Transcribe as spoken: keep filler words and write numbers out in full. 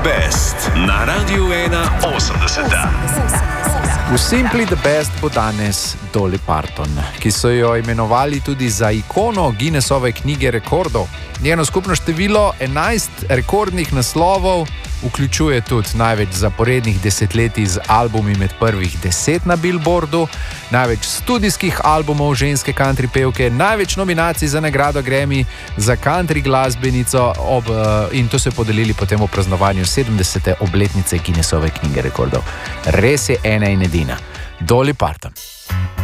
Best na Radiu ena osemdeset. V Simply the Best bo danes Dolly Parton, ki so jo imenovali tudi za ikono Guinnessove knjige rekordov. Njeno skupno število enajst rekordnih naslovov vključuje tudi največ zaporednih desetletij z albumi med prvih deset na Billboardu, največ studijskih albumov ženske country pevke, največ nominacij za nagrado Grammy za country glasbenico ob, in to so podelili potem v praznovanju sedemdesete obletnice Guinnessove knjige rekordov. Res je ena in edina. Dolly Parton.